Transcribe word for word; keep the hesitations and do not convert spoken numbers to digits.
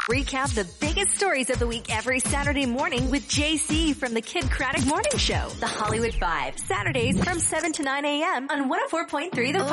Recap the biggest stories of the week every Saturday morning with J C from the Kid Craddock Morning Show. The Hollywood Five. Saturdays from seven to nine a.m. on one oh four point three The